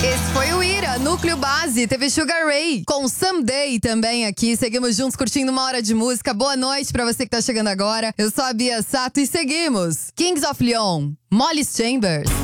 Esse foi o Ira, Núcleo Base. Teve Sugar Ray com Someday também aqui. Seguimos juntos curtindo uma hora de música. Boa noite pra você que tá chegando agora. Eu sou a Bia Sato e seguimos. Kings of Leon, Molly Chambers.